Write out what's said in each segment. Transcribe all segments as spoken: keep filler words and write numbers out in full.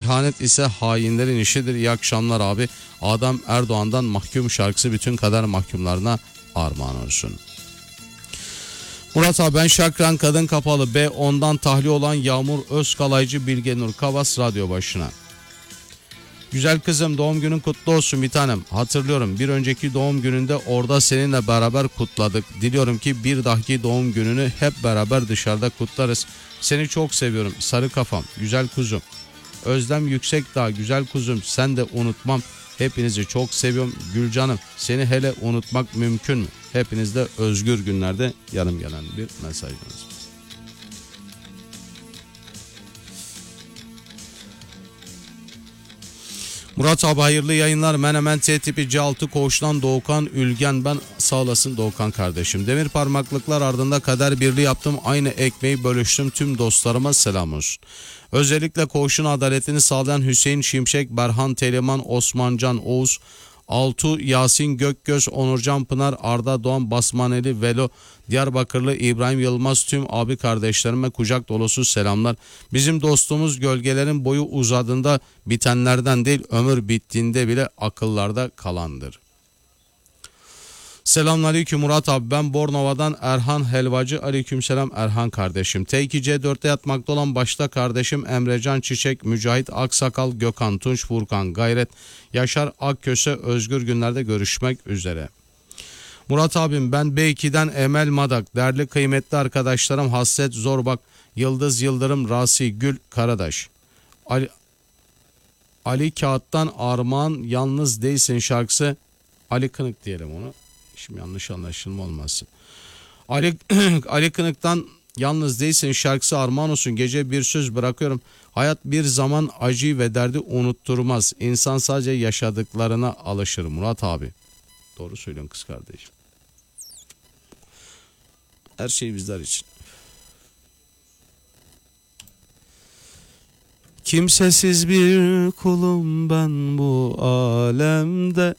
İhanet ise hainlerin işidir. İyi akşamlar abi. Adam Erdoğan'dan Mahkum şarkısı bütün kader mahkumlarına armağan olsun. Murat abi ben Şakran Kadın Kapalı B ondan tahliye olan Yağmur Özkalaycı Bilge Nur Kavas radyo başına. Güzel kızım doğum günün kutlu olsun bir tanem. Hatırlıyorum bir önceki doğum gününde orada seninle beraber kutladık. Diliyorum ki bir dahaki doğum gününü hep beraber dışarıda kutlarız. Seni çok seviyorum sarı kafam güzel kuzum. Özlem Yüksekdağ güzel kuzum sen de unutmam. Hepinizi çok seviyorum Gülcanım. Seni hele unutmak mümkün mü? Hepinizde özgür günlerde yanım gelen bir mesajınız. Murat abi hayırlı yayınlar. Menemen T tipi C altı Koğuş'tan Doğukan Ülgen. Ben sağ olasın Doğukan kardeşim. Demir parmaklıklar ardında kader birliği yaptım. Aynı ekmeği bölüştüm. Tüm dostlarıma selam olsun. Özellikle Koğuş'un adaletini sağlayan Hüseyin Şimşek, Berhan Teleman, Osmancan Oğuz, Altu, Yasin Gökgöz, Onurcan Pınar, Arda Doğan Basmaneli, Velo, Diyarbakırlı İbrahim Yılmaz, tüm abi kardeşlerime kucak dolusu selamlar. Bizim dostumuz gölgelerin boyu uzadığında bitenlerden değil, ömür bittiğinde bile akıllarda kalandır. Selamünaleyküm Murat abi, ben Bornova'dan Erhan Helvacı. Aleykümselam Erhan kardeşim. T iki C dörtte yatmakta olan başta kardeşim Emrecan Çiçek, Mücahit Aksakal, Gökhan Tunç, Furkan Gayret, Yaşar Akköse. Özgür günlerde görüşmek üzere. Murat abim ben B iki'den Emel Madak, değerli kıymetli arkadaşlarım Hasret Zorbak, Yıldız Yıldırım, Rasi Gül Karadaş, Ali, Ali Kağıt'tan Armağan Yalnız Değilsin şarkısı. Ali Kınık diyelim onu. Şimdi yanlış anlaşılma olmasın. Ali, Ali Kınık'tan Yalnız Değilsin şarkısı armağan olsun. Gece bir söz bırakıyorum. Hayat bir zaman acıyı ve derdi unutturmaz. İnsan sadece yaşadıklarına alışır Murat abi. Doğru söylüyorsun kız kardeşim. Her şey bizler için. Kimsesiz bir kulum ben bu alemde.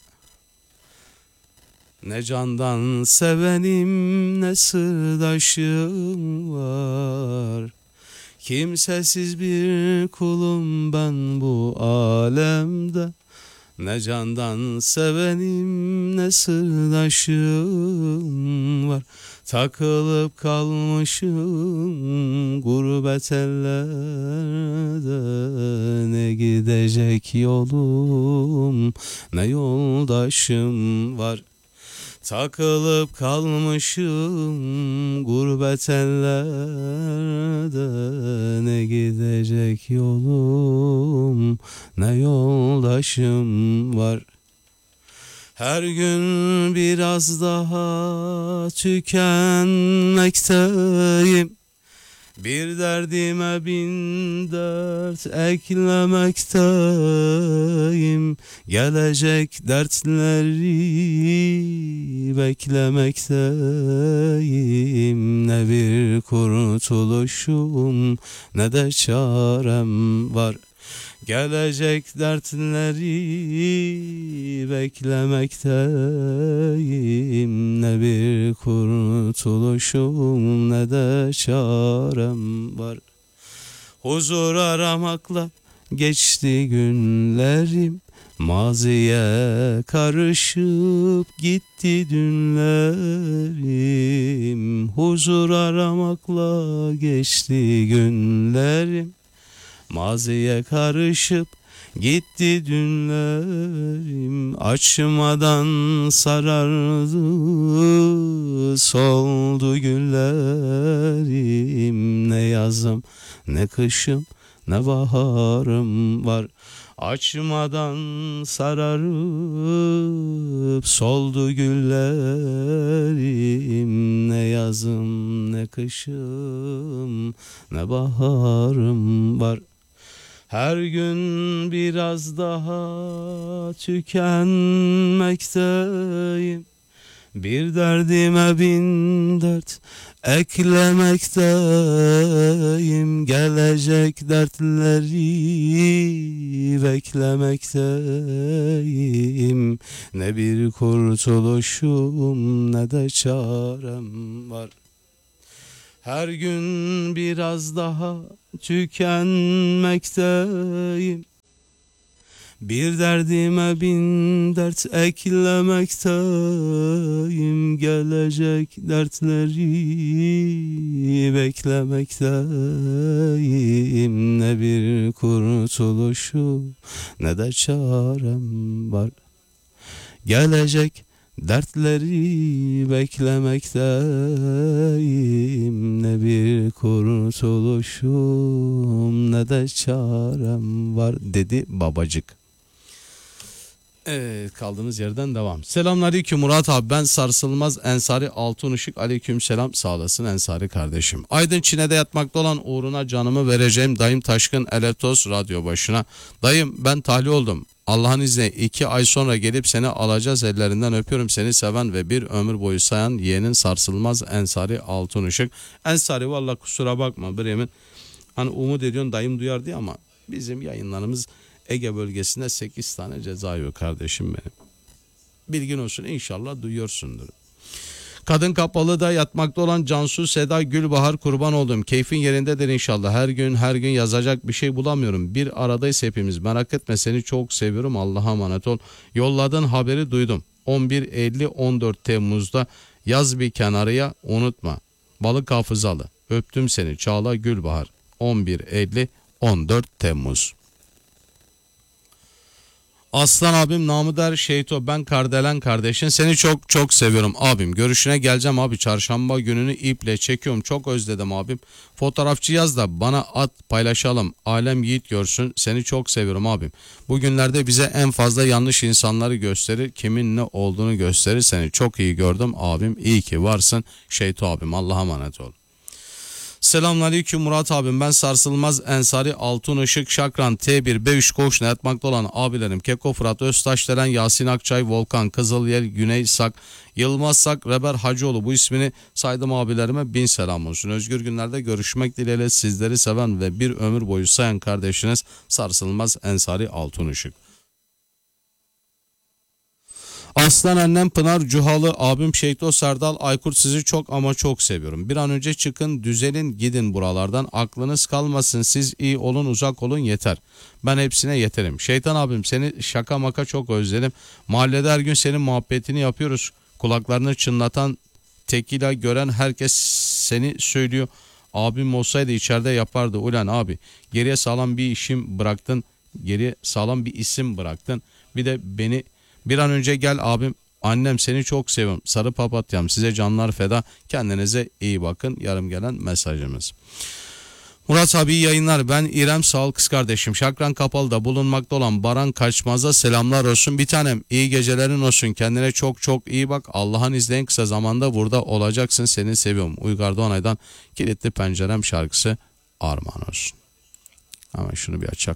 Ne candan sevenim ne sırdaşım var. Kimsesiz bir kulum ben bu alemde. Ne candan sevenim ne sırdaşım var. Takılıp kalmışım gurbet ellerde. Ne gidecek yolum ne yoldaşım var. Takılıp kalmışım gurbet ellerde. Ne gidecek yolum ne yoldaşım var. Her gün biraz daha tükenmekteyim. Bir derdime bin dert eklemekteyim. Gelecek dertleri beklemekteyim. Ne bir kurtuluşum ne de çarem var. Gelecek dertleri beklemekteyim. Ne bir kurtuluşum ne de çarem var. Huzur aramakla geçti günlerim. Maziye karışıp gitti dünlerim. Huzur aramakla geçti günlerim. Maziye karışıp gitti dünlerim. Açmadan sarardı soldu güllerim. Ne yazım ne kışım ne baharım var. Açmadan sararıp soldu güllerim. Ne yazım ne kışım ne baharım var. Her gün biraz daha tükenmekteyim. Bir derdime bin dert eklemekteyim. Gelecek dertleri beklemekteyim. Ne bir kurtuluşum ne de çarem var. Her gün biraz daha tükenmekteyim. Bir derdime bin dert eklemekteyim, gelecek dertleri beklemekteyim. Ne bir kurtuluşu ne de çarem var, gelecek dertleri beklemekteyim. Ne bir kurtuluşum ne de çarem var, dedi babacık. Evet, kaldığımız yerden devam. Selamünaleyküm Murat abi, ben Sarsılmaz Ensari Altın Işık. Aleyküm selam, sağ olasın Ensari kardeşim. Aydın Çin'de yatmakta olan uğruna canımı vereceğim dayım Taşkın Eletos radyo başına. Dayım ben tahliye oldum. Allah'ın izniyle iki ay sonra gelip seni alacağız, ellerinden öpüyorum, seni seven ve bir ömür boyu sayan yeğenin Sarsılmaz Ensari Altın Işık. Ensari valla kusura bakma bir yemin. Hani umut ediyorsun dayım duyar diye ama bizim yayınlarımız Ege bölgesinde sekiz tane ceza yok kardeşim benim. Bilgin olsun, inşallah duyuyorsundur. Kadın Kapalı da yatmakta olan Cansu Seda Gülbahar, kurban oldum. Keyfin yerindedir inşallah. Her gün her gün yazacak bir şey bulamıyorum. Bir aradayız hepimiz. Merak etme, seni çok seviyorum. Allah'a emanet ol. Yolladığın haberi duydum. on bir elli on dört Temmuz'da yaz bir kenarıya, unutma. Balık hafızalı. Öptüm seni Çağla Gülbahar. on bir elli on dört Temmuz. Aslan abim namı der Şeyto, ben Kardelen kardeşin, seni çok çok seviyorum abim. Görüşüne geleceğim abi, çarşamba gününü iple çekiyorum, çok özledim abim. Fotoğrafçı yaz da bana at, paylaşalım, alem yiğit görsün, seni çok seviyorum abim. Bugünlerde bize en fazla yanlış insanları gösterir, kimin ne olduğunu gösterir, seni çok iyi gördüm abim, iyi ki varsın Şeyto abim, Allah'a emanet ol. Selamünaleyküm Murat abim, ben Sarsılmaz Ensari Altın Işık Şakran T bir B üç Koğuş'ta yatmakta olan abilerim Keko Fırat Öztaşdelen, Yasin Akçay, Volkan Kızılyel, Güney Sak, Yılmaz Sak, Reber Hacıoğlu, bu ismini saydım abilerime bin selam olsun. Özgür günlerde görüşmek dileğiyle sizleri seven ve bir ömür boyu sayan kardeşiniz Sarsılmaz Ensari Altın Işık. Aslan annem Pınar Cuhalı, abim Şeyto Serdal Aykurt, sizi çok ama çok seviyorum. Bir an önce çıkın, düzelin, gidin buralardan, aklınız kalmasın, siz iyi olun, uzak olun, yeter. Ben hepsine yeterim. Şeytan abim, seni şaka maka çok özledim. Mahallede her gün senin muhabbetini yapıyoruz. Kulaklarını çınlatan tekila gören herkes seni söylüyor. Abim olsaydı içeride yapardı. Ulan abi, geriye sağlam bir işim bıraktın, geriye sağlam bir isim bıraktın. Bir de beni bir an önce gel abim, annem seni çok seviyorum, sarı papatyam, size canlar feda, kendinize iyi bakın. Yarım gelen mesajımız. Murat abi iyi yayınlar, ben İrem Sağol kız kardeşim, Şakran Kapalı'da bulunmakta olan Baran Kaçmaz'a selamlar olsun. Bir tanem iyi gecelerin olsun, kendine çok çok iyi bak, Allah'ın izniyle en kısa zamanda burada olacaksın, seni seviyorum. Uygar Doğanay'dan Kilitli Pencerem şarkısı armağan olsun. Hemen şunu bir açak.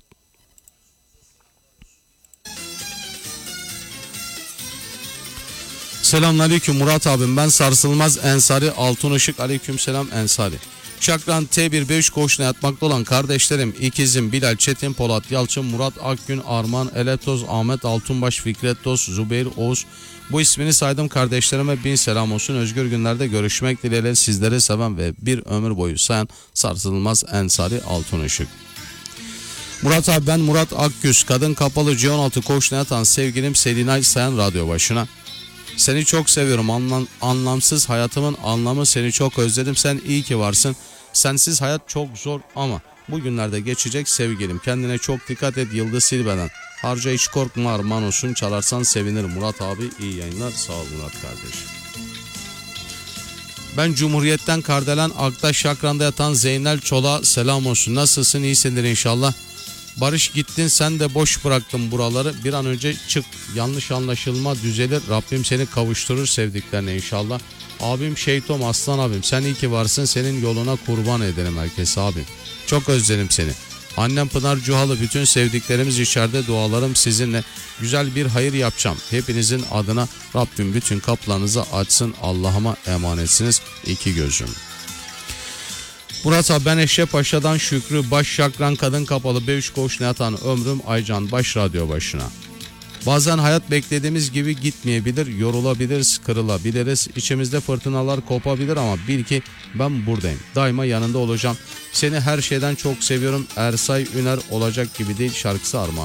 Selamünaleyküm Murat abim, ben Sarsılmaz Ensari Altın Işık. Aleykümselam Ensari. Şakran T bir B üç Koğuş'ta yatmakta olan kardeşlerim ikizim Bilal Çetin, Polat Yalçın, Murat Akgün, Arman Eletoz, Ahmet Altunbaş, Fikret Dost, Zübeyir Oğuz, bu ismini saydım kardeşlerime bin selam olsun. Özgür günlerde görüşmek dileğiyle sizleri seven ve bir ömür boyu sayan Sarsılmaz Ensari Altın Işık. Murat abi, ben Murat Akgüz, Kadın Kapalı C on altı Koğuş'ta yatan sevgilim Selinay sayan radyo başına. Seni çok seviyorum, Anlam, anlamsız hayatımın anlamı, seni çok özledim, sen iyi ki varsın. Sensiz hayat çok zor ama bugünlerde geçecek sevgilim, kendine çok dikkat et, Yıldız Silbe'den. Harca hiç korkma, armağan olsun, çalarsan sevinirim. Murat abi iyi yayınlar, sağ ol Murat kardeşim. Ben Cumhuriyet'ten Kardelen Aktaş Şakran'da yatan Zeynel Çol'a selam olsun. Nasılsın, iyisindir inşallah. Barış gittin, sen de boş bıraktın buraları, bir an önce çık, yanlış anlaşılma düzelir, Rabbim seni kavuşturur sevdiklerine inşallah. Abim Şeytom, aslan abim, sen iyi ki varsın, senin yoluna kurban edelim herkes abim, çok özledim seni. Annem Pınar Cuhalı, bütün sevdiklerimiz içeride, dualarım sizinle, güzel bir hayır yapacağım hepinizin adına, Rabbim bütün kapılarınızı açsın, Allah'ıma emanetsiniz iki gözüm. Murat abi, ben Eşrefpaşa'dan Şükrü Baş Şakran Kadın Kapalı B üç Koğuş'ta yatan ömrüm Aycan Baş radyo başına. Bazen hayat beklediğimiz gibi gitmeyebilir, yorulabiliriz, kırılabiliriz, içimizde fırtınalar kopabilir ama bil ki ben buradayım, daima yanında olacağım. Seni her şeyden çok seviyorum, Ersay Üner olacak gibi değil şarkısı armağan.